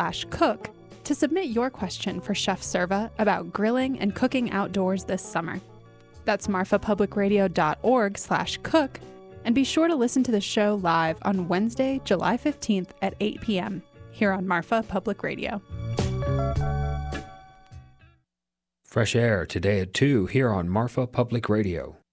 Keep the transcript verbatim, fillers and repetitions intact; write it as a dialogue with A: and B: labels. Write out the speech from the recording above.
A: slash cook to submit your question for Chef Serva about grilling and cooking outdoors this summer. That's marfapublicradio.org slash cook, and be sure to listen to the show live on Wednesday, July fifteenth at eight p.m. here on Marfa Public Radio.
B: Fresh Air today at two here on Marfa Public Radio.